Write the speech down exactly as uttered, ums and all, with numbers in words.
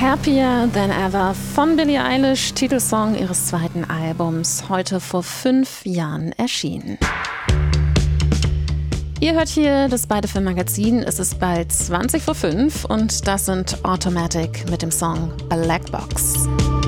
Happier Than Ever von Billie Eilish, Titelsong ihres zweiten Albums, heute vor fünf Jahren erschienen. Ihr hört hier das Beide Film Magazin, es ist bald zwanzig vor fünf und das sind Automatic mit dem Song Black Box.